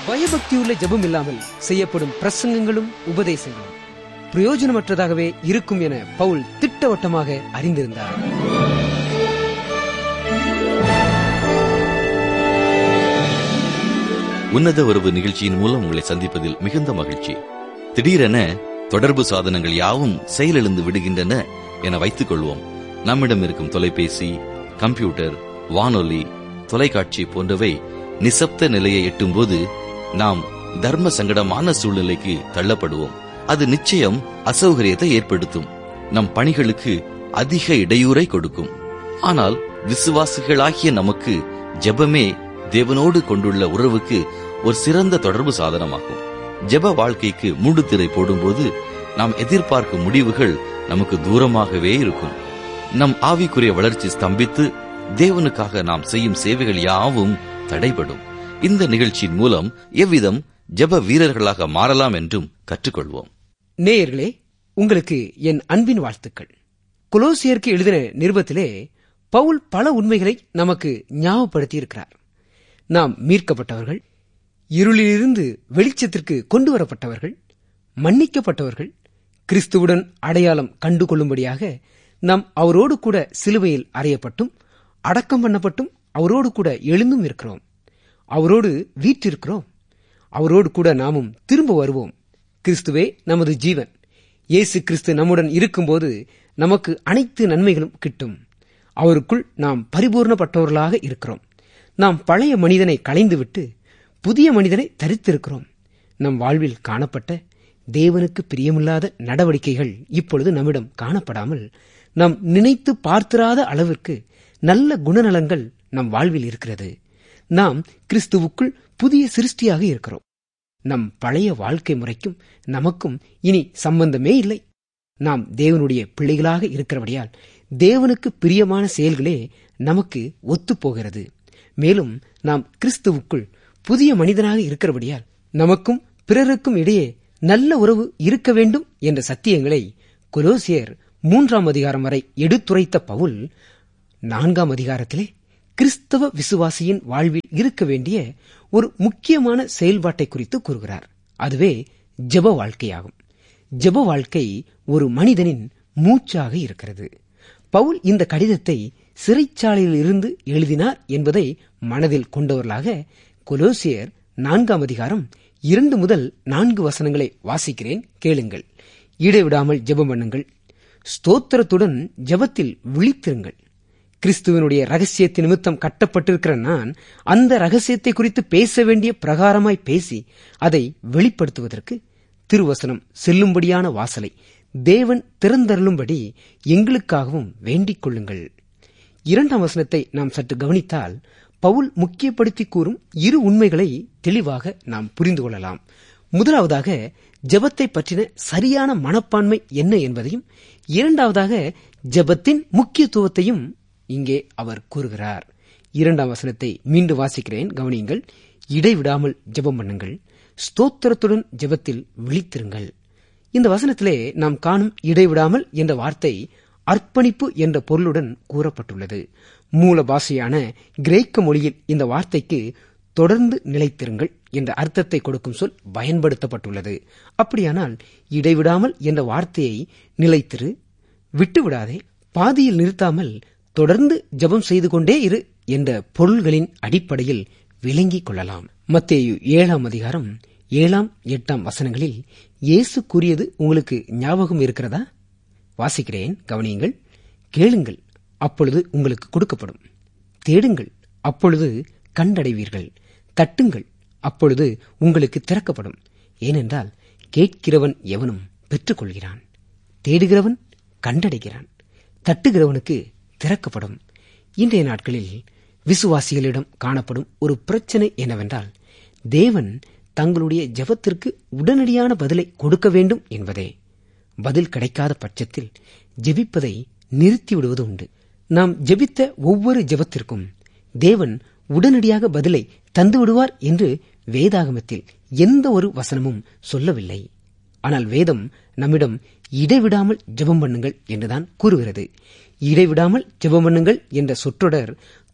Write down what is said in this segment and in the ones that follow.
பயபக்தியுள்ள ஜெபம் இல்லாமல் செய்யப்படும் பிரசங்கங்களும் உபதேசங்களும் பிரயோஜனமற்றதாகவே இருக்கும் என பவுல் திட்டவட்டமாக அறிந்திருந்தார். உன்னத உறவு நிகழ்ச்சியின் மூலம் உங்களை சந்திப்பதில் மிகுந்த மகிழ்ச்சி. திடீரென தொடர்பு சாதனங்கள் யாவும் செயலிழந்து விடுகின்றன என வைத்துக் கொள்வோம். நம்மிடம் இருக்கும் தொலைபேசி, கம்ப்யூட்டர், வானொலி, தொலைக்காட்சி போன்றவை நிசப்த நிலையை எட்டும்போது நாம் தர்ம சங்கடமான சூழ்நிலைக்கு தள்ளப்படுவோம். அது நிச்சயம் அசௌகரியத்தை ஏற்படுத்தும். நம் பணிகளுக்கு அதிக இடையூறை கொடுக்கும். ஆனால் விசுவாசிகளாகிய நமக்கு ஜெபமே தேவனோடு கொண்டுள்ள உறவுக்கு ஒரு சிறந்த தொடர்பு சாதனமாகும். ஜெப வாழ்க்கைக்கு மூடுதிரை போடும்போது நாம் எதிர்பார்க்கும் முடிவுகள் நமக்கு தூரமாகவே இருக்கும். நம் ஆவிக்குரிய வளர்ச்சி ஸ்தம்பித்து தேவனுக்காக நாம் செய்யும் சேவைகள் யாவும் தடைபடும். இந்த நிகழ்ச்சியின் மூலம் எவ்விதம் ஜெப வீரர்களாக மாறலாம் என்றும் கற்றுக்கொள்வோம். நேயர்களே, உங்களுக்கு என் அன்பின் வாழ்த்துக்கள். கொலோசியருக்கு எழுதின நிருபத்திலே பவுல் பல உண்மைகளை நமக்கு ஞாபகப்படுத்தியிருக்கிறார். நாம் மீட்கப்பட்டவர்கள், இருளிலிருந்து வெளிச்சத்திற்கு கொண்டு வரப்பட்டவர்கள், மன்னிக்கப்பட்டவர்கள், கிறிஸ்துவுடன் அடையாளம் கண்டுகொள்ளும்படியாக நாம் அவரோடு கூட சிலுவையில் அறையப்பட்டும் அடக்கம் பண்ணப்பட்டும் அவரோடு கூட எழுந்தும் இருக்கிறோம். அவரோடு வீற்றிருக்கிறோம். அவரோடு கூட நாமும் திரும்ப வருவோம். கிறிஸ்துவே நமது ஜீவன். இயேசு கிறிஸ்து நம்முடன் இருக்கும்போது நமக்கு அனைத்து நன்மைகளும் கிட்டும். அவருக்குள் நாம் பரிபூர்ணப்பட்டவர்களாக இருக்கிறோம். நாம் பழைய மனிதனை களைந்துவிட்டு புதிய மனிதனை தரித்திருக்கிறோம். நம் வாழ்வில் காணப்பட்ட தேவனுக்கு பிரியமில்லாத நடவடிக்கைகள் இப்பொழுது நம்மிடம் காணப்படாமல் நாம் நினைத்து பார்த்திராத அளவிற்கு நல்ல குணநலங்கள் நம் வாழ்வில் இருக்கிறது. நாம் கிறிஸ்துவுக்குள் புதிய சிருஷ்டியாக இருக்கிறோம். நம் பழைய வாழ்க்கை முறைக்கும் நமக்கும் இனி சம்பந்தமே இல்லை. நாம் தேவனுடைய பிள்ளைகளாக இருக்கிறபடியால் தேவனுக்கு பிரியமான செயல்களே நமக்கு ஒத்துப்போகிறது. மேலும் நாம் கிறிஸ்துவுக்குள் புதிய மனிதனாக இருக்கிறபடியால் நமக்கும் பிறருக்கும் இடையே நல்ல உறவு இருக்க வேண்டும் என்ற சத்தியங்களை கொலோசியர் 3ஆம் அதிகாரம் வரை எடுத்துரைத்த பவுல் 4ஆம் அதிகாரத்திலே கிறிஸ்தவ விசுவாசியின் வாழ்வில் இருக்க வேண்டிய ஒரு முக்கியமான செயல்பாட்டை குறித்து கூறுகிறார். அதுவே ஜெப வாழ்க்கையாகும். ஜெப வாழ்க்கை ஒரு மனிதனின் மூச்சாக இருக்கிறது. பவுல் இந்த கடிதத்தை சிறைச்சாலையில் இருந்து எழுதினார் என்பதை மனதில் கொண்டவர்களாக கொலோசியர் 4ஆம் அதிகாரம் 2 முதல் 4 வசனங்களை வாசிக்கிறேன், கேளுங்கள். இடைவிடாமல் ஜெபம் பண்ணுங்கள், ஸ்தோத்திரத்துடன் ஜெபத்தில் விழித்திருங்கள். கிறிஸ்துவனுடைய ரகசியத்தின் நிமித்தம் கட்டப்பட்டிருக்கிற நான் அந்த ரகசியத்தை குறித்து பேச வேண்டிய பிரகாரமாய் பேசி அதை வெளிப்படுத்துவதற்கு திருவசனம் செல்லும்படியான வாசலை தேவன் திறந்தருளும்படி எங்களுக்காகவும் வேண்டிக் கொள்ளுங்கள். 2ஆம் வசனத்தை நாம் சற்று கவனித்தால் பவுல் முக்கியப்படுத்தி கூறும் 2 உண்மைகளை தெளிவாக நாம் புரிந்து கொள்ளலாம். முதலாவதாக ஜெபத்தை பற்றின சரியான மனப்பான்மை என்ன என்பதையும், இரண்டாவதாக ஜெபத்தின் முக்கியத்துவத்தையும் இங்கே அவர் கூறுகிறார். 2ஆம் வசனத்தை மீண்டும் வாசிக்கிறேன், கவனியுங்கள். இடைவிடாமல் ஜெபம் பண்ணுங்கள், ஸ்தோத்திரத்துடன் ஜெபத்தில் விழித்திருங்கள். இந்த வசனத்திலே நாம் காணும் இடைவிடாமல் என்ற வார்த்தை அர்ப்பணிப்பு என்ற பொருளுடன் கூறப்பட்டுள்ளது. மூல பாஷையான கிரேக்க மொழியில் இந்த வார்த்தைக்கு தொடர்ந்து நிலைத்திருங்கள் என்ற அர்த்தத்தை கொடுக்கும் சொல் பயன்படுத்தப்பட்டுள்ளது. அப்படியானால் இடைவிடாமல் என்ற வார்த்தையை நிலைத்திரு, விட்டுவிடாதே, பாதியில் நிறுத்தாமல் தொடர்ந்து ஜெபம் செய்து கொண்டே இரு என்ற பொருள்களின் அடிப்படையில் விளங்கிக் கொள்ளலாம். மத்தேயு 7ஆம் அதிகாரம் 7ஆம் 8ஆம் வசனங்களில் இயேசு கூறியது உங்களுக்கு ஞாபகம் இருக்கிறதா? வாசிக்கிறேன், கவனியுங்கள். கேளுங்கள், அப்பொழுது உங்களுக்கு கொடுக்கப்படும். தேடுங்கள், அப்பொழுது கண்டடைவீர்கள். தட்டுங்கள், அப்பொழுது உங்களுக்கு திறக்கப்படும். ஏனென்றால் கேட்கிறவன் எவனும் பெற்றுக்கொள்கிறான், தேடுகிறவன் கண்டடைகிறான், தட்டுகிறவனுக்கு திறக்கப்படும். இன்றைய நாட்களில் விசுவாசிகளிடம் காணப்படும் ஒரு பிரச்சனை என்னவென்றால், தேவன் தங்களுடைய ஜெபத்திற்கு உடனடியான பதிலை கொடுக்க வேண்டும் என்பதே. பதில் கிடைக்காத பட்சத்தில் ஜெபிப்பதை நிறுத்திவிடுவது உண்டு. நாம் ஜெபித்த ஒவ்வொரு ஜெபத்திற்கும் தேவன் உடனடியாக பதிலை தந்துவிடுவார் என்று வேதாகமத்தில் எந்த ஒரு வசனமும் சொல்லவில்லை. ஆனால் வேதம் நம்மிடம் இடைவிடாமல் ஜெபம் பண்ணுங்கள் என்றுதான் கூறுகிறது. இடைவிடாமல் ஜெபம் பண்ணுங்கள் என்ற சொற்றொடர்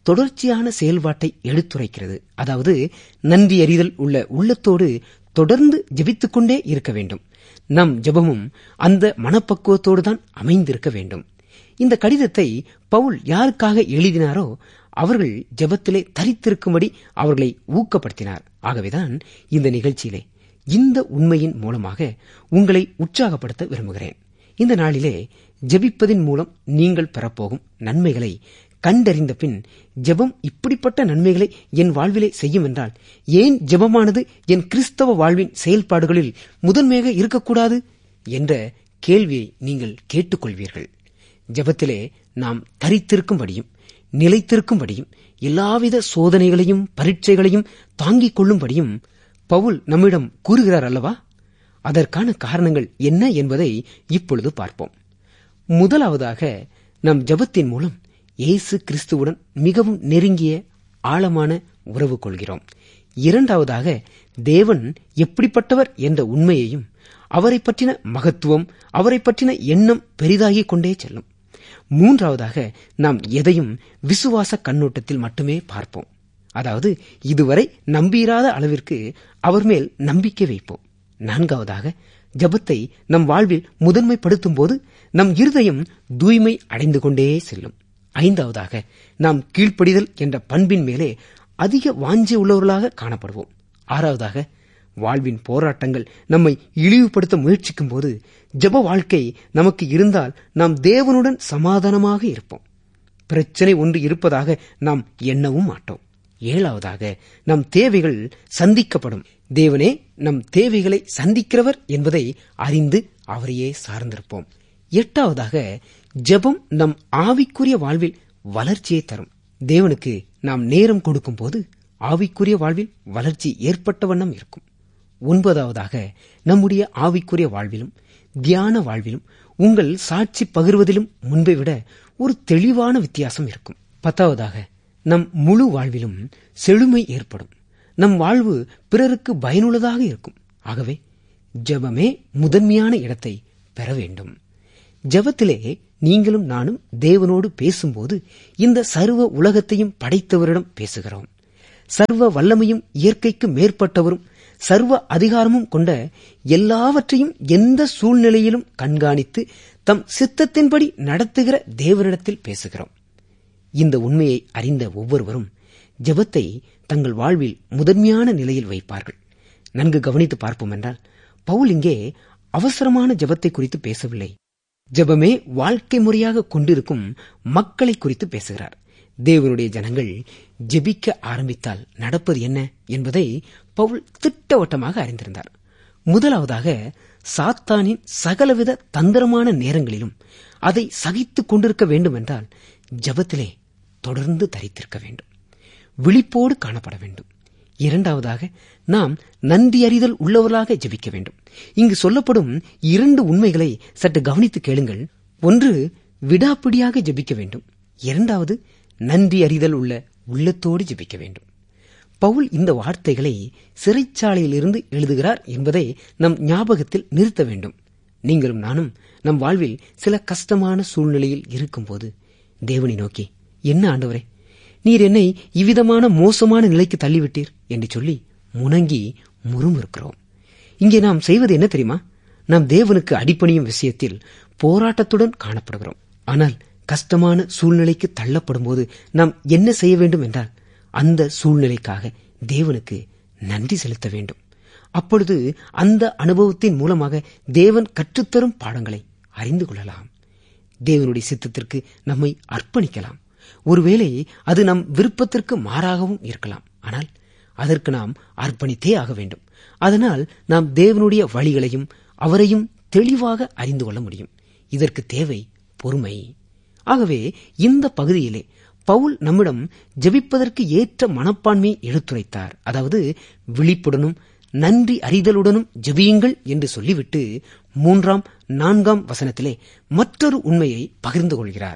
தொடர்ச்சியான செயல்பாட்டை எடுத்துரைக்கிறது. அதாவது நன்றி அறிதல் உள்ள உள்ளத்தோடு தொடர்ந்து ஜெபித்துக் கொண்டே இருக்க வேண்டும். நம் ஜெபமும் அந்த மனப்பக்குவத்தோடு தான் அமைந்திருக்க வேண்டும். இந்த கடிதத்தை பவுல் யாருக்காக எழுதினாரோ அவர்கள் ஜெபத்திலே தரித்திருக்கும்படி அவர்களை ஊக்கப்படுத்தினார். ஆகவேதான் இந்த நிகழ்ச்சியிலே இந்த உண்மையின் மூலமாக உங்களை உற்சாகப்படுத்த விரும்புகிறேன். இந்த நாளிலே ஜெபிப்பதின் மூலம் நீங்கள் பெறப்போகும் நன்மைகளை கண்டறிந்த பின், ஜெபம் இப்படிப்பட்ட நன்மைகளை என் வாழ்விலே செய்யும் என்றால் ஏன் ஜெபமானது என் கிறிஸ்தவ வாழ்வின் செயல்பாடுகளில் முதன்மையாக இருக்கக்கூடாது என்ற கேள்வியை நீங்கள் கேட்டுக்கொள்வீர்கள். ஜெபத்திலே நாம் தரித்திருக்கும்படியும் நிலைத்திருக்கும்படியும் எல்லாவித சோதனைகளையும் பரீட்சைகளையும் தாங்கிக் கொள்ளும்படியும் பவுல் நம்மிடம் கூறுகிறார் அல்லவா? அதற்கான காரணங்கள் என்ன என்பதை இப்பொழுது பார்ப்போம். முதலாவதாக, நம் ஜெபத்தின் மூலம் இயேசு கிறிஸ்துவுடன் மிகவும் நெருங்கிய ஆழமான உறவு கொள்கிறோம். இரண்டாவதாக, தேவன் எப்படிப்பட்டவர் என்ற உண்மையையும் அவரை பற்றின மகத்துவம், அவரை பற்றின எண்ணம் பெரிதாகிக் கொண்டே செல்லும். மூன்றாவதாக, நாம் எதையும் விசுவாச கண்ணோட்டத்தில் மட்டுமே பார்ப்போம். அதாவது இதுவரை நம்பியிராத அளவிற்கு அவர் மேல் நம்பிக்கை வைப்போம். நான்காவதாக, ஜெபத்தை நம் வாழ்வில் முதன்மைப்படுத்தும் போது நம் இருதயம் தூய்மை அடைந்து கொண்டே செல்லும். ஐந்தாவதாக, நாம் கீழ்ப்படிதல் என்ற பண்பின் மேலே அதிக வாஞ்சை உள்ளவர்களாக காணப்படுவோம். ஆறாவதாக, வாழ்வின் போராட்டங்கள் நம்மை இழிவுபடுத்த முயற்சிக்கும் போது ஜெப வாழ்க்கை நமக்கு இருந்தால் நாம் தேவனுடன் சமாதானமாக இருப்போம். பிரச்சனை ஒன்று இருப்பதாக நாம் எண்ணவும் மாட்டோம். ஏழாவதாக, நம் தேவைகள் சந்திக்கப்படும். தேவனே நம் தேவைகளை சந்திக்கிறவர் என்பதை அறிந்து அவரையே சார்ந்திருப்போம். எட்டாவதாக, ஜெபம் நம் ஆவிக்குரிய வாழ்வில் வளர்ச்சியை தரும். தேவனுக்கு நாம் நேரம் கொடுக்கும் போது ஆவிக்குரிய வாழ்வில் வளர்ச்சி ஏற்பட்ட வண்ணம் இருக்கும். ஒன்பதாவதாக, நம்முடைய ஆவிக்குரிய வாழ்விலும் தியான வாழ்விலும் உங்கள் சாட்சி பகிர்வதிலும் முன்பை விட ஒரு தெளிவான வித்தியாசம் இருக்கும். பத்தாவதாக, நம் முழு வாழ்விலும் செழுமை ஏற்படும். நம் வாழ்வு பிறருக்கு பயனுள்ளதாக இருக்கும். ஆகவே ஜெபமே முதன்மையான இடத்தை பெற வேண்டும். ஜெபத்திலே நீங்களும் நானும் தேவனோடு பேசும்போது இந்த சர்வ உலகத்தையும் படைத்தவரிடம் பேசுகிறோம். சர்வ வல்லமையும் இயற்கைக்கு மேற்பட்டவரும் சர்வ அதிகாரமும் கொண்ட எல்லாவற்றையும் எந்த சூழ்நிலையிலும் கண்காணித்து தம் சித்தத்தின்படி நடத்துகிற தேவனிடத்தில் பேசுகிறோம். இந்த உண்மையை அறிந்த ஒவ்வொருவரும் ஜெபத்தை தங்கள் வாழ்வில் முதன்மையான நிலையில் வைப்பார்கள். நன்கு கவனித்து பார்ப்போம் என்றால், பவுல் இங்கே அவசரமான ஜெபத்தை குறித்து பேசவில்லை. ஜெபமே வாழ்க்கை முறையாக கொண்டிருக்கும் மக்களை குறித்து பேசுகிறார். தேவனுடைய ஜனங்கள் ஜெபிக்க ஆரம்பித்தால் நடப்பது என்ன என்பதை பவுல் திட்டவட்டமாக அறிந்திருந்தார். முதலாவதாக, சாத்தானின் சகலவித தந்திரமான நேரங்களிலும் அதை சகித்துக் கொண்டிருக்க வேண்டும் என்றால் ஜெபத்திலே தொடர்ந்து தரித்திருக்க வேண்டும், விழிப்போடு காணப்பட வேண்டும். இரண்டாவதாக, நாம் நன்றி அறிதல் உள்ளவர்களாக ஜெபிக்க வேண்டும். இங்கு சொல்லப்படும் இரண்டு உண்மைகளை சற்று கவனித்து கேளுங்கள். ஒன்று, விடாப்பிடியாக ஜெபிக்க வேண்டும். இரண்டாவது, நன்றி அறிதல் உள்ள உள்ளத்தோடு ஜெபிக்க வேண்டும். பவுல் இந்த வார்த்தைகளை சிறைச்சாலையிலிருந்து எழுதுகிறார் என்பதை நம் ஞாபகத்தில் நிறுத்த வேண்டும். நீங்களும் நானும் நம் வாழ்வில் சில கஷ்டமான சூழ்நிலையில் இருக்கும்போது தேவனை நோக்கி, என்ன ஆண்டவரே, நீர் என்னை இவ்விதமான மோசமான நிலைக்கு தள்ளிவிட்டீர் என்று சொல்லி முணங்கி முறுமுறுக்கிறோம். இங்கே நாம் செய்வது என்ன தெரியுமா? நாம் தேவனுக்கு அடிபணியும் விஷயத்தில் போராட்டத்துடன் காணப்படுகிறோம். ஆனால் கஷ்டமான சூழ்நிலைக்கு தள்ளப்படும் போது நாம் என்ன செய்ய வேண்டும் என்றால், அந்த சூழ்நிலைக்காக தேவனுக்கு நன்றி செலுத்த வேண்டும். அப்பொழுது அந்த அனுபவத்தின் மூலமாக தேவன் கற்றுத்தரும் பாடங்களை அறிந்து கொள்ளலாம். தேவனுடைய சித்தத்திற்கு நம்மை அர்ப்பணிக்கலாம். ஒருவேளை அது நம் விருப்பத்திற்கு மாறாகவும் இருக்கலாம். ஆனால் அதற்கு நாம் அர்ப்பணித்தே ஆக வேண்டும். அதனால் நாம் தேவனுடைய வழிகளையும் அவரையும் தெளிவாக அறிந்து கொள்ள முடியும். இதற்கு தேவை பொறுமை. ஆகவே இந்த பகுதியிலே பவுல் நம்மிடம் ஜெபிப்பதற்கு ஏற்ற மனப்பான்மையை எடுத்துரைத்தார். அதாவது விழிப்புடனும் நன்றி அறிதலுடனும் ஜெபியுங்கள் என்று சொல்லிவிட்டு 3, 4 வசனத்திலே மற்றொரு உண்மையை பகிர்ந்து கொள்கிறார்.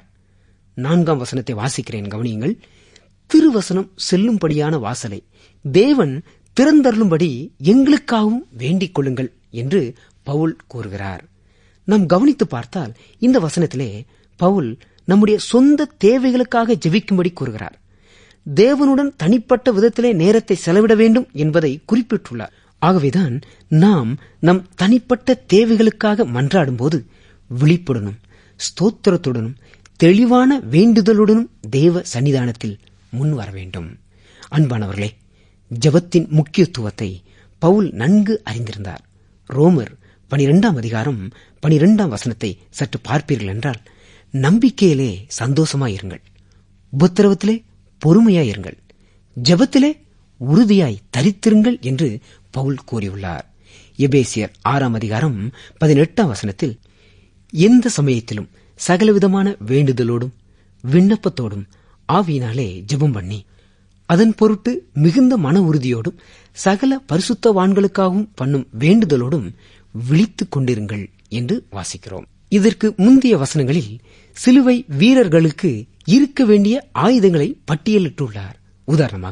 4 வசனத்தை வாசிக்கிறேன், கவனியுங்கள். திருவசனம் செல்லும்படியான வாசலை தேவன் திறந்தருளும்படி எங்களுக்காகவும் வேண்டிக் கொள்ளுங்கள் என்று பவுல் கூறுகிறார். நாம் கவனித்து பார்த்தால் இந்த வசனத்திலே பவுல் நம்முடைய சொந்த தேவைகளுக்காக ஜெபிக்கும்படி கூறுகிறார். தேவனுடன் தனிப்பட்ட விதத்திலே நேரத்தை செலவிட வேண்டும் என்பதை குறிப்பிட்டுள்ளார். ஆகவேதான் நாம் நம் தனிப்பட்ட தேவைகளுக்காக மன்றாடும்போது விழிப்புடனும் ஸ்தோத்திரத்துடனும் தெளிவான வேண்டுதலுடனும் தேவ சன்னிதானத்தில் முன் வர வேண்டும். அன்பானவர்களே, ஜெபத்தின் முக்கியத்துவத்தை பவுல் நன்கு அறிந்திருந்தார். ரோமர் 12ஆம் அதிகாரம் 12ஆம் வசனத்தை சற்று பார்ப்பீர்கள் என்றால், நம்பிக்கையிலே சந்தோஷமாயிருங்கள், உபத்திரவத்திலே பொறுமையாயிருங்கள், ஜெபத்திலே உறுதியாய் தரித்திருங்கள் என்று பவுல் கூறியுள்ளார். எபேசியர் 6ஆம் அதிகாரம் 18ஆம் வசனத்தில், எந்த சமயத்திலும் சகலவிதமான வேண்டுதலோடும் விண்ணப்பத்தோடும் ஆவியினாலே ஜெபம் பண்ணி அதன் பொருட்டு மிகுந்த மன உறுதியோடும் சகல பரிசுத்தவான்களுக்காகவும் பண்ணும் வேண்டுதலோடும் விழித்துக் கொண்டிருங்கள் என்று வாசிக்கிறோம். இதற்கு முந்தைய வசனங்களில் சிலுவை வீரர்களுக்கு இருக்க வேண்டிய ஆயுதங்களை பட்டியலிட்டுள்ளார். உதாரணமாக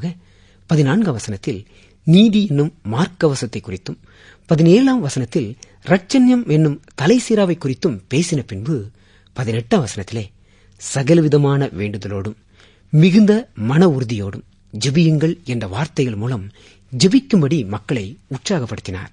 14ஆம் வசனத்தில் நீதி என்னும் மார்க்கவசத்தை குறித்தும் 17ஆம் வசனத்தில் இரட்சண்யம் என்னும் தலைசீராவை குறித்தும் பேசின பின்பு 18ஆம் வசனத்திலே சகலவிதமான வேண்டுதலோடும் மிகுந்த மன உறுதியோடும் ஜெபியுங்கள் என்ற வார்த்தைகள் மூலம் ஜெபிக்கும்படி மக்களை உற்சாகப்படுத்தினார்.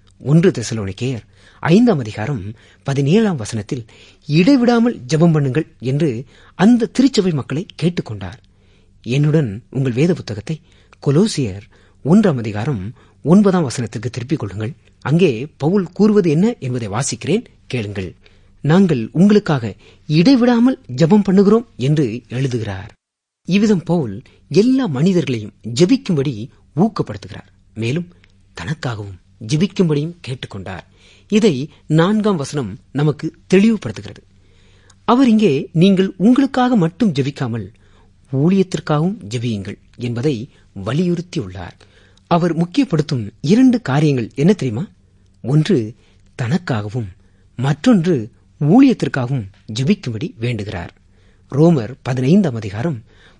1 தெசலோனிக்கேயர் 5ஆம் அதிகாரம் 17ஆம் வசனத்தில் இடைவிடாமல் ஜெபம் பண்ணுங்கள் என்று அந்த திருச்சபை மக்களை கேட்டுக்கொண்டார். என்னுடன் உங்கள் வேத புத்தகத்தை கொலோசியர் 1ஆம் அதிகாரம் 9ஆம் வசனத்திற்கு திருப்பிக் கொள்ளுங்கள். அங்கே பவுல் கூறுவது என்ன என்பதை வாசிக்கிறேன், கேளுங்கள். நாங்கள் உங்களுக்காக இடைவிடாமல் ஜெபம் பண்ணுகிறோம் என்று எழுதுகிறார். இவ்விதம் பவுல் எல்லா மனிதர்களையும் ஜெபிக்கும்படி ஊக்கப்படுத்துகிறார். மேலும் தனக்காகவும் ஜெபிக்கும்படியும் கேட்டுக்கொண்டார். இதை 4ஆம் வசனம் நமக்கு தெளிவுபடுத்துகிறது. அவர் இங்கே நீங்கள் உங்களுக்காக மட்டும் ஜெபிக்காமல் ஊழியத்திற்காகவும் ஜெபியுங்கள் என்பதை வலியுறுத்தியுள்ளார். அவர் முக்கியப்படுத்தும் 2 காரியங்கள் என்ன தெரியுமா? ஒன்று தனக்காகவும், மற்றொன்று ஊழியத்திற்காகவும் ஜெபிக்கும்படி வேண்டுகிறார். ரோமர் 15ஆம் அதிகாரம்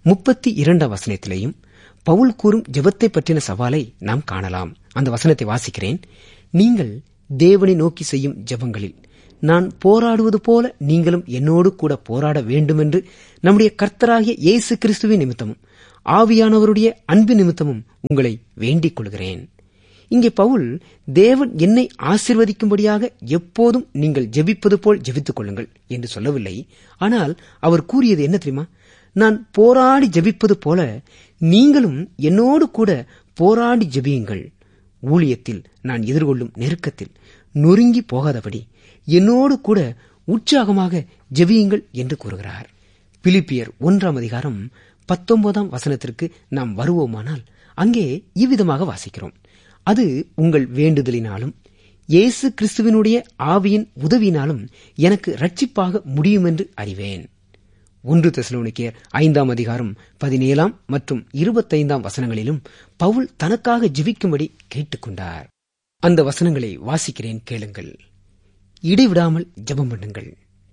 32ஆம் வசனத்திலேயும் பவுல் கூறும் ஜெபத்தை பற்றின சவாலை நாம் காணலாம். அந்த வசனத்தை வாசிக்கிறேன். நீங்கள் தேவனை நோக்கி செய்யும் ஜெபங்களில் நான் போராடுவது போல நீங்களும் என்னோடு கூட போராட வேண்டுமென்று நம்முடைய கர்த்தராகிய இயேசு கிறிஸ்துவின் நிமித்தமும் ஆவியானவருடைய அன்பு நிமித்தமும் உங்களை வேண்டிக் கொள்கிறேன். இங்கே பவுல் தேவன் என்னை ஆசீர்வதிக்கும்படியாக எப்போதும் நீங்கள் ஜெபிப்பது போல் ஜெபித்துக் கொள்ளுங்கள் என்று சொல்லவில்லை. ஆனால் அவர் கூறியது என்ன தெரியுமா? நான் போராடி ஜெபிப்பது போல நீங்களும் என்னோடு கூட போராடி ஜெபியுங்கள். ஊழியத்தில் நான் எதிர்கொள்ளும் நெருக்கத்தில் நொறுங்கி போகாதபடி என்னோடு கூட உற்சாகமாக ஜெபியுங்கள் என்று கூறுகிறார். பிலிப்பியர் 1ஆம் அதிகாரம் 19ஆம் வசனத்திற்கு நாம் வருவோமானால் அங்கே இவ்விதமாக வாசிக்கிறோம். அது உங்கள் வேண்டுதலினாலும் இயேசு கிறிஸ்துவினுடைய ஆவியின் உதவியினாலும் எனக்கு இரட்சிப்பாக முடியும் என்று அறிவேன். 1 தெசலோனிக்கேயர் 5ஆம் அதிகாரம் 17ஆம் மற்றும் 25ஆம் வசனங்களிலும் பவுல் தனக்காக ஜெபிக்கும்படி கேட்டுக்கொண்டார். அந்த வசனங்களை வாசிக்கிறேன், கேளுங்கள். இடைவிடாமல் ஜெபம் பண்ணுங்கள்.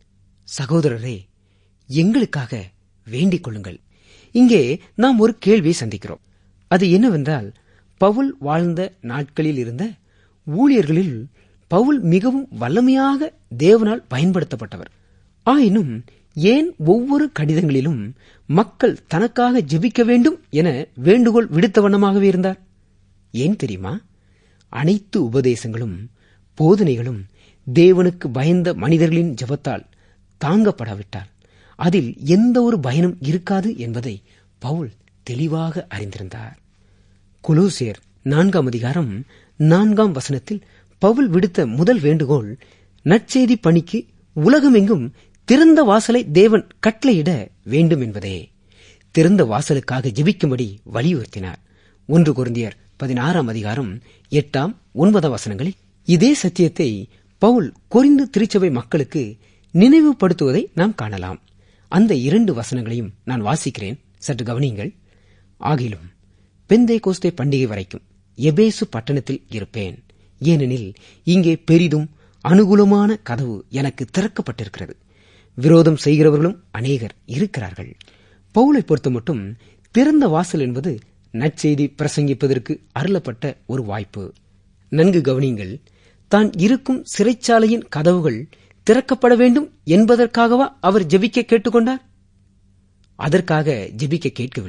சகோதரரே, எங்களுக்காக வேண்டிக் கொள்ளுங்கள். இங்கே நாம் ஒரு கேள்வியை சந்திக்கிறோம். அது என்னவென்றால், பவுல் வாழ்ந்த நாட்களில் இருந்த ஊழியர்களில் பவுல் மிகவும் வல்லமையாக தேவனால் பயன்படுத்தப்பட்டவர். ஆயினும் ஏன் ஒவ்வொரு கடிதங்களிலும் மக்கள் தனக்காக ஜெபிக்க வேண்டும் என வேண்டுகோள் விடுத்த வண்ணமாகவே இருந்தார்? ஏன் தெரியுமா? அனைத்து உபதேசங்களும் போதனைகளும் தேவனுக்கு பயந்த மனிதர்களின் ஜெபத்தால் தாங்கப்படாவிட்டால் அதில் எந்த ஒரு பயனும் இருக்காது என்பதை பவுல் தெளிவாக அறிந்திருந்தார். கொலோசியர் 4ஆம் அதிகாரம் 4ஆம் வசனத்தில் பவுல் விடுத்த முதல் வேண்டுகோள் நற்செய்தி பணிக்கு உலகமெங்கும் திறந்த வாசலை தேவன் கட்டளையிட வேண்டும் என்பதே. திறந்த வாசலுக்காக ஜெபிக்கும்படி வலியுறுத்தினார். 1 கொரிந்தியர் 16ஆம் அதிகாரம் 8ஆம் 9ஆம் வசனங்களில் இதே சத்தியத்தை பவுல் கொரிந்து திருச்சபை மக்களுக்கு நினைவுபடுத்துவதை நாம் காணலாம். அந்த 2 வசனங்களையும் நான் வாசிக்கிறேன், சற்று கவனியுங்கள். ஆகிலும் பெந்தேகோஸ்தே பண்டிகை வரைக்கும் எபேசு பட்டணத்தில் இருப்பேன். ஏனெனில் இங்கே பெரிதும் அனுகூலமான கதவு எனக்கு திறக்கப்பட்டிருக்கிறது. விரோதம் செய்கிறவர்களும் அநேகர் இருக்கிறார்கள். பவுலை பொறுத்த மட்டும் திறந்த வாசல் என்பது நற்செய்தி பிரசங்கிப்பதற்கு அருளப்பட்ட ஒரு வாய்ப்பு. நன்கு கவனியுங்கள். தான் இருக்கும் சிறைச்சாலையின் கதவுகள் திறக்கப்பட வேண்டும் என்பதற்காகவா அவர் ஜெபிக்க கேட்டுக்கொண்டார்? அதற்காக ஜெபிக்க கேட்கவில்லை.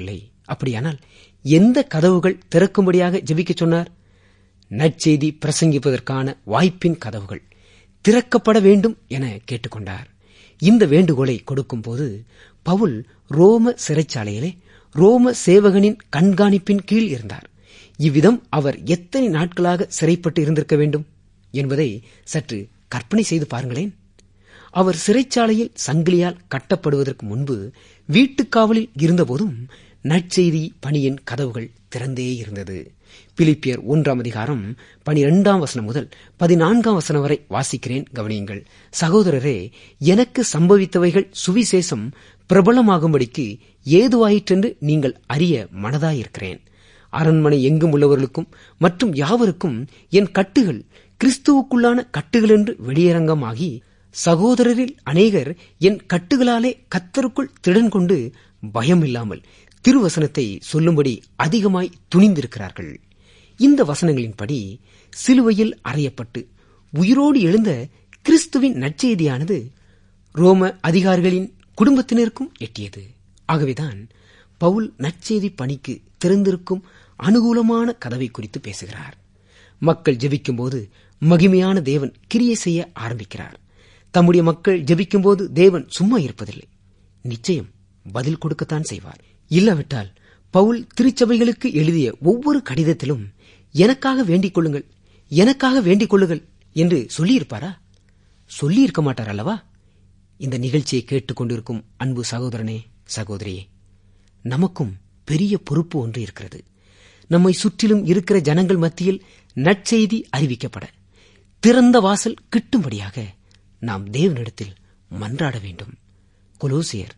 அப்படியானால் எந்த கதவுகள் திறக்கும்படியாக ஜெபிக்க சொன்னார்? நற்செய்தி பிரசங்கிப்பதற்கான வாய்ப்பின் கதவுகள் திறக்கப்பட வேண்டும் என கேட்டுக்கொண்டார். இந்த வேண்டுகோளை கொடுக்கும் போது பவுல் ரோம சிறைச்சாலையிலே ரோம சேவகனின் கண்காணிப்பின் கீழ் இருந்தார். இவ்விதம் அவர் எத்தனை நாட்களாக சிறைப்பட்டு இருந்திருக்க வேண்டும் என்பதை சற்று கற்பனை செய்து பாருங்களேன். அவர் சிறைச்சாலையில் சங்கிலியால் கட்டப்படுவதற்கு முன்பு வீட்டுக்காவலில் இருந்தபோதும் நற்செய்தி பணியின் கதவுகள் திறந்தே இருந்தது. பிலிப்பியர் 1:12 முதல் 14 வரை வாசிக்கிறேன், கவனியுங்கள். சகோதரரே, எனக்கு சம்பவித்தவைகள் சுவிசேஷம் பிரபலமாகும்படிக்கு ஏதுவாயிற்றென்று நீங்கள் அறிய மனதாயிருக்கிறேன். அரண்மனை எங்கும் உள்ளவர்களுக்கும் மற்றும் யாவருக்கும் என் கட்டுகள் கிறிஸ்துவுக்குள்ளான கட்டுகள் என்று வெளியரங்கமாகி, சகோதரரில் அநேகர் என் கட்டுகளாலே கர்த்தருக்குள் திடன் கொண்டு பயமில்லாமல் திருவசனத்தை சொல்லும்படி அதிகமாய் துணிந்திருக்கிறார்கள். இந்த வசனங்களின்படி சிலுவையில் அறையப்பட்டு உயிரோடு எழுந்த கிறிஸ்துவின் நற்செய்தியானது ரோம அதிகாரிகளின் குடும்பத்தினருக்கும் எட்டியது. ஆகவேதான் பவுல் நற்செய்தி பணிக்கு திறந்திருக்கும் அனுகூலமான கதவை குறித்து பேசுகிறார். மக்கள் ஜெபிக்கும்போது மகிமையான தேவன் கிரியை செய்ய ஆரம்பிக்கிறார். தம்முடைய மக்கள் ஜெபிக்கும்போது தேவன் சும்மா இருப்பதில்லை. நிச்சயம் பதில் கொடுக்கத்தான் செய்வார். இல்லாவிட்டால் பவுல் திருச்சபைகளுக்கு எழுதிய ஒவ்வொரு கடிதத்திலும் எனக்காக வேண்டிக் கொள்ளுங்கள், எனக்காக வேண்டிக் கொள்ளுங்கள் என்று சொல்லியிருப்பாரா? சொல்லியிருக்க மாட்டார் அல்லவா? இந்த நிகழ்ச்சியை கேட்டுக் கொண்டிருக்கும் அன்பு சகோதரனே, சகோதரியே, நமக்கும் பெரிய பொறுப்பு ஒன்று இருக்கிறது. நம்மை சுற்றிலும் இருக்கிற ஜனங்கள் மத்தியில் நற்செய்தி அறிவிக்கப்பட திறந்த வாசல் கிட்டும்படியாக நாம் தேவனிடத்தில் மன்றாட வேண்டும். கொலோசியர்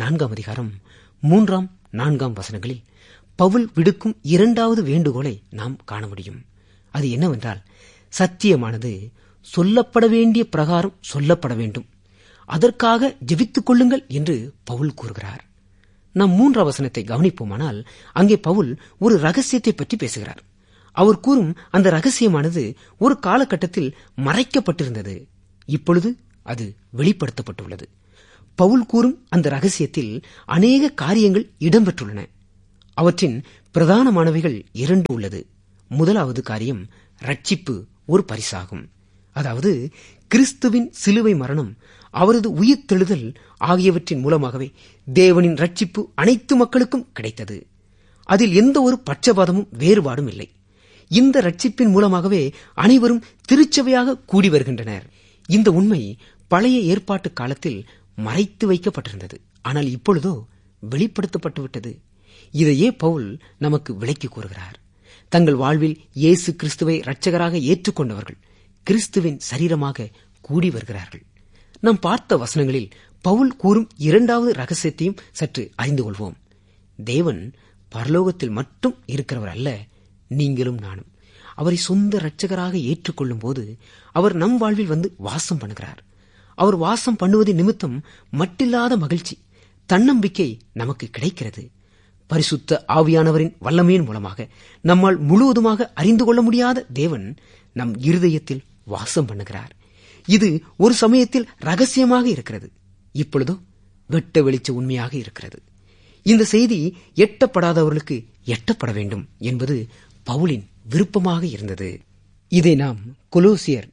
4:3-4 பவுல் விடுக்கும் இரண்டாவது வேண்டுகோளை நாம் காண முடியும். அது என்னவென்றால், சத்தியமானது சொல்லப்பட வேண்டிய பிரகாரம் சொல்லப்பட வேண்டும், அதற்காக ஜெபித்துக் கொள்ளுங்கள் என்று பவுல் கூறுகிறார். நாம் 3 கவனிப்போமானால், அங்கே பவுல் ஒரு ரகசியத்தை பற்றி பேசுகிறார். அவர் கூறும் அந்த ரகசியமானது ஒரு காலகட்டத்தில் மறைக்கப்பட்டிருந்தது. இப்பொழுது அது வெளிப்படுத்தப்பட்டுள்ளது. பவுல் கூறும் அந்த ரகசியத்தில் அநேக காரியங்கள் இடம்பெற்றுள்ளன. அவற்றின் பிரதானமானவைகள் 2 உள்ளது. முதலாவது காரியம் ரட்சிப்பு ஒரு பரிசாகும். அதாவது கிறிஸ்துவின் சிலுவை மரணம், அவரது உயிர்த்தெழுதல் ஆகியவற்றின் மூலமாகவே தேவனின் ரட்சிப்பு அனைத்து மக்களுக்கும் கிடைத்தது. அதில் எந்த ஒரு பட்சபாதமும் வேறுபாடும் இல்லை. இந்த ரட்சிப்பின் மூலமாகவே அனைவரும் திருச்சபையாக கூடி வருகின்றனர். இந்த உண்மை பழைய ஏற்பாட்டு காலத்தில் மறைத்து வைக்கப்பட்டிருந்தது. ஆனால் இப்பொழுதோ வெளிப்படுத்தப்பட்டுவிட்டது. இதையே பவுல் நமக்கு விளக்கி கூறுகிறார். தங்கள் வாழ்வில் இயேசு கிறிஸ்துவை இரட்சகராக ஏற்றுக்கொண்டவர்கள் கிறிஸ்துவின் சரீரமாக கூடி வருகிறார்கள். நாம் பார்த்த வசனங்களில் பவுல் கூறும் இரண்டாவது ரகசியத்தையும் சற்று அறிந்து கொள்வோம். தேவன் பரலோகத்தில் மட்டும் இருக்கிறவர் அல்ல, நீங்களும் நானும் அவரை சொந்த இரட்சகராக ஏற்றுக்கொள்ளும் போது அவர் நம் வாழ்வில் வந்து வாசம் பண்ணுகிறார். அவர் வாசம் பண்ணுவதின் நிமித்தம் மட்டில்லாத மகிழ்ச்சி, தன்னம்பிக்கை நமக்கு கிடைக்கிறது. பரிசுத்த ஆவியானவரின் வல்லமையின் மூலமாக நம்மால் முழுவதுமாக அறிந்து கொள்ள முடியாத தேவன் நம் இருதயத்தில் வாசம் பண்ணுகிறார். இது ஒரு சமயத்தில் ரகசியமாக இருக்கிறது, இப்பொழுதோ வெட்ட வெளிச்ச உண்மையாக இருக்கிறது. இந்த செய்தி எட்டப்படாதவர்களுக்கு எட்டப்பட வேண்டும் என்பது பவுலின் விருப்பமாக இருந்தது. இதை நாம் கொலோசியர்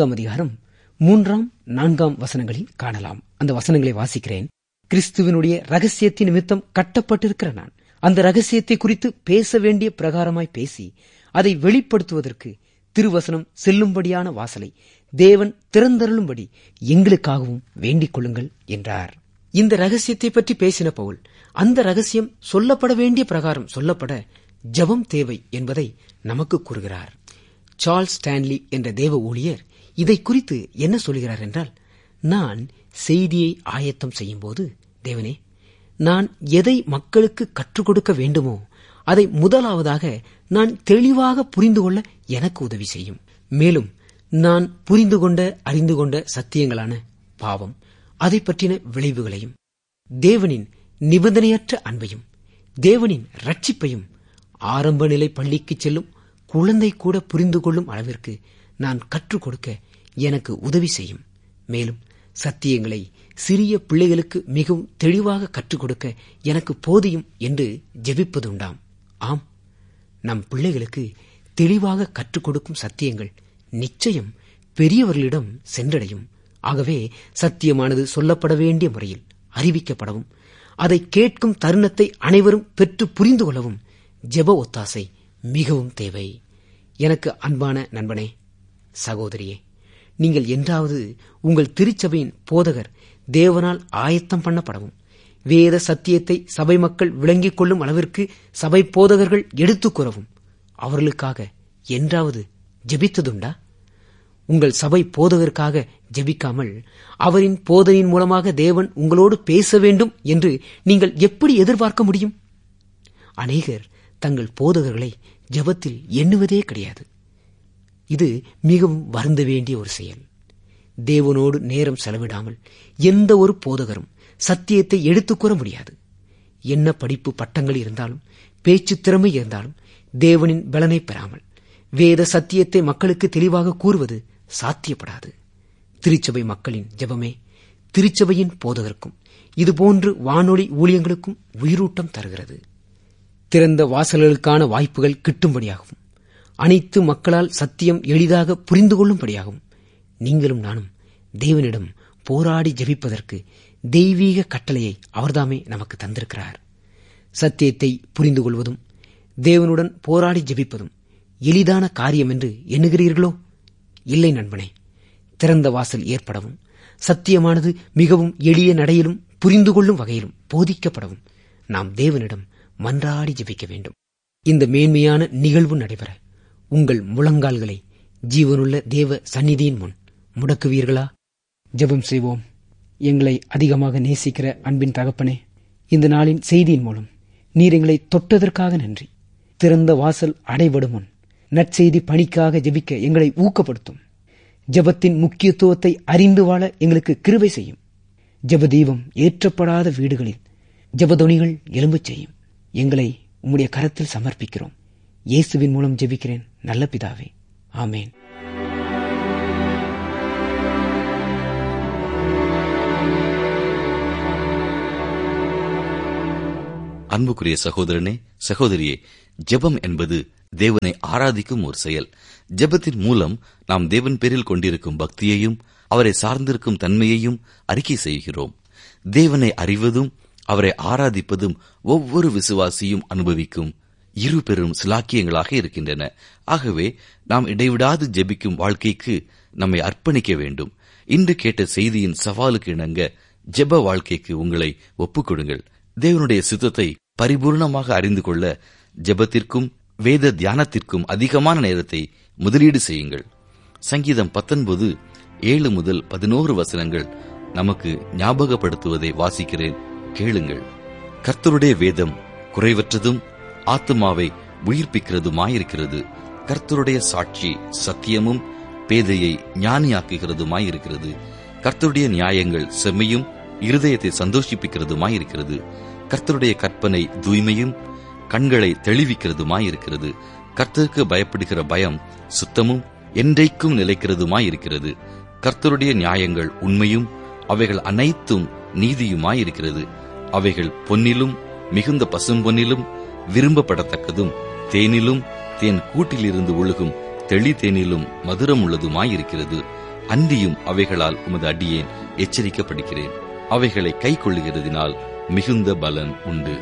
4:3-4 காணலாம். அந்த வசனங்களை வாசிக்கிறேன். கிறிஸ்துவனுடைய ரகசியத்தின் நிமித்தம் கட்டப்பட்டிருக்கிற நான் அந்த ரகசியத்தை குறித்து பேச வேண்டிய பிரகாரமாய் பேசி அதை வெளிப்படுத்துவதற்கு திருவசனம் செல்லும்படியான வாசலை தேவன் திறந்தருளும்படி எங்களுக்காகவும் வேண்டிக் கொள்ளுங்கள் என்றார். இந்த ரகசியத்தை பற்றி பேசின பவுல் அந்த ரகசியம் சொல்லப்பட வேண்டிய பிரகாரம் சொல்லப்பட ஜெபம் தேவை என்பதை நமக்கு கூறுகிறார். சார்ல்ஸ் ஸ்டான்லி என்ற தேவ ஊழியர் இதை குறித்து என்ன சொல்கிறார் என்றால், நான் செய்தியை ஆயத்தம் செய்யும் போது, தேவனே, நான் எதை மக்களுக்கு கற்றுக் கொடுக்க வேண்டுமோ அதை முதலாவதாக நான் தெளிவாக புரிந்து கொள்ள எனக்கு உதவி செய்யும். மேலும் நான் புரிந்து கொண்ட அறிந்து கொண்ட சத்தியங்களான பாவம், அதை பற்றின விளைவுகளையும், தேவனின் நிபந்தனையற்ற அன்பையும், தேவனின் ரட்சிப்பையும் ஆரம்ப நிலை பள்ளிக்கு செல்லும் குழந்தை கூட புரிந்து கொள்ளும் அளவிற்கு நான் கற்றுக் கொடுக்க எனக்கு உதவி செய்யும். மேலும் சத்தியங்களை சிறிய பிள்ளைகளுக்கு மிகவும் தெளிவாக கற்றுக் கொடுக்க எனக்கு போதியும் என்று ஜெபிப்பதுண்டாம். ஆம், நம் பிள்ளைகளுக்கு தெளிவாக கற்றுக் கொடுக்கும் சத்தியங்கள் நிச்சயம் பெரியவர்களிடம் சென்றடையும். ஆகவே சத்தியமானது சொல்லப்பட வேண்டிய முறையில் அறிவிக்கப்படவும், அதை கேட்கும் தருணத்தை அனைவரும் பெற்று புரிந்து கொள்ளவும் ஜெப ஒத்தாசை மிகவும் தேவை. எனக்கு அன்பான நண்பனே, சகோதரியே, நீங்கள் என்றாவது உங்கள் திருச்சபையின் போதகர் தேவனால் ஆயத்தம் பண்ணப்படவும், வேத சத்தியத்தை சபை மக்கள் விளங்கிக் கொள்ளும் அளவிற்கு சபை போதகர்கள் எடுத்துக் கூறவும் அவர்களுக்காக என்றாவது ஜெபித்ததுண்டா? உங்கள் சபை போதகருக்காக ஜெபிக்காமல் அவரின் போதனையின் மூலமாக தேவன் உங்களோடு பேச வேண்டும் என்று நீங்கள் எப்படி எதிர்பார்க்க முடியும்? அநேகர் தங்கள் போதகர்களை ஜெபத்தில் எண்ணுவதே கிடையாது. இது மிகவும் வருந்த வேண்டிய ஒரு செயல். தேவனோடு நேரம் செலவிடாமல் எந்த ஒரு போதகரும் சத்தியத்தை எடுத்துக் கூற முடியாது. என்ன படிப்பு பட்டங்கள் இருந்தாலும், பேச்சு திறமை இருந்தாலும், தேவனின் பலனை பெறாமல் வேத சத்தியத்தை மக்களுக்கு தெளிவாக கூறுவது சாத்தியப்படாது. திருச்சபை மக்களின் ஜெபமே திருச்சபையின் போதகருக்கும் இதுபோன்று வானொலி ஊழியங்களுக்கும் உயிரூட்டம் தருகிறது. திறந்த வாசல்களுக்கான வாய்ப்புகள் கிட்டும்படியாகவும், அனைத்து மக்களால் சத்தியம் எளிதாக புரிந்து கொள்ளும்படியாகவும் நீங்களும் நானும் தேவனிடம் போராடி ஜெபிப்பதற்கு தெய்வீக கட்டளையை அவர்தாமே நமக்கு தந்திருக்கிறார். சத்தியத்தை புரிந்து கொள்வதும் தேவனுடன் போராடி ஜெபிப்பதும் எளிதான காரியம் என்று எண்ணுகிறீர்களோ? இல்லை நண்பனே. திறந்த வாசல் ஏற்படவும், சத்தியமானது மிகவும் எளிய நடையிலும் புரிந்து கொள்ளும் வகையிலும் போதிக்கப்படவும் நாம் தேவனிடம் மன்றாடி ஜெபிக்க வேண்டும். இந்த மேன்மையான நிகழ்வு நடைபெற உங்கள் முழங்கால்களை ஜீவனுள்ள தேவ சந்நிதியின் முன் முடக்குவீர்களா? ஜெபம் செய்வோம். எங்களை அதிகமாக நேசிக்கிற அன்பின் தகப்பனே, இந்த நாளின் செய்தியின் மூலம் நீர் எங்களை தொட்டதற்காக நன்றி. திறந்த வாசல் அடைபடும் முன் நற்செய்தி பணிக்காக ஜெபிக்க எங்களை ஊக்கப்படுத்தும். ஜெபத்தின் முக்கியத்துவத்தை அறிந்து வாழ எங்களுக்கு கிருபை செய்யும். ஜெபதீபம் ஏற்றப்படாத வீடுகளில் ஜெபதொனிகள் எழும்பச் செய்யும். எங்களை உம்முடைய கரத்தில் சமர்ப்பிக்கிறோம். இயேசுவின் மூலம் ஜெபிக்கிறேன் நல்ல பிதாவே, ஆமேன். அன்புக்குரிய சகோதரனே, சகோதரியே, ஜெபம் என்பது தேவனை ஆராதிக்கும் ஒரு செயல். ஜெபத்தின் மூலம் நாம் தேவன் பேரில் கொண்டிருக்கும் பக்தியையும் அவரை சார்ந்திருக்கும் தன்மையையும் அறிக்கை செய்கிறோம். தேவனை அறிவதும் அவரை ஆராதிப்பதும் ஒவ்வொரு விசுவாசியும் அனுபவிக்கும் இரு பெரும் சிலாக்கியங்களாக இருக்கின்றன. ஆகவே நாம் இடைவிடாது ஜெபிக்கும் வாழ்க்கைக்கு நம்மை அர்ப்பணிக்க வேண்டும். இன்று கேட்ட செய்தியின் சவாலுக்கு இணங்க ஜெப வாழ்க்கைக்கு உங்களை ஒப்புக்கொடுங்கள். தேவனுடைய சித்தத்தை பரிபூர்ணமாக அறிந்து கொள்ள ஜெபத்திற்கும் வேத தியானத்திற்கும் அதிகமான நேரத்தை முதலீடு செய்யுங்கள். சங்கீதம் 19:7-11 வசனங்கள் நமக்கு ஞாபகப்படுத்துவதை வாசிக்கிறேன், கேளுங்கள். கர்த்தருடைய வேதம் குறைவற்றதும் ஆத்துமாவை உயிர்ப்பிக்கிறதுமாயிருக்கிறது. கர்த்தருடைய சாட்சி சத்தியமும் பேதையை ஞானியாக்குகிறதுமாயிருக்கிறது. கர்த்தருடைய நியாயங்கள் செம்மையும் இருதயத்தை சந்தோஷிப்பிக்கிறதுமாயிருக்கிறது. கர்த்தருடைய கற்பனை தூய்மையும் கண்களை தெளிவிக்கிறதுமாயிருக்கிறது. கர்த்தருக்கு பயப்படுகிற பயம் சுத்தமும் என்றைக்கும் நிலைக்கிறதுமாயிருக்கிறது. கர்த்தருடைய நியாயங்கள் உண்மையும் அவைகள் அனைத்தும் நீதியுமாயிருக்கிறது. அவைகள் பொன்னிலும் மிகுந்த பசும்பொன்னிலும் விரும்பப்படத்தக்கதும் தேனிலும் தேன் கூட்டிலிருந்து ஒழுகும் தெளி தேனிலும் மதுரம் உள்ளதுமாயிருக்கிறது. அன்றியும் அவைகளால் உமது அடியேன் எச்சரிக்கப்படுகிறேன். அவைகளை கை கொள்ளுகிறதினால் மிகுந்த பலன் உண்டு.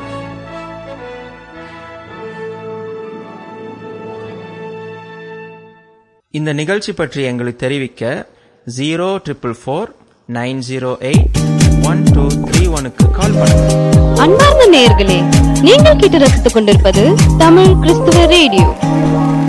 இந்த நிகழ்ச்சி பற்றி எங்களுக்கு தெரிவிக்க 044-908-1231 கால் பண்ணுங்க. அன்பார்ந்த நேயர்களே, நீங்கள் கேட்டு ரசித்துக் கொண்டிருப்பது தமிழ் கிறிஸ்துவ ரேடியோ.